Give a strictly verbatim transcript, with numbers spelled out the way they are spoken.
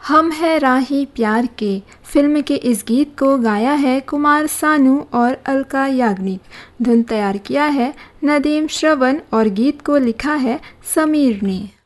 हम है राही प्यार के फिल्म के इस गीत को गाया है कुमार सानू और अलका याग्निक। धुन तैयार किया है नदीम श्रवण और गीत को लिखा है समीर ने।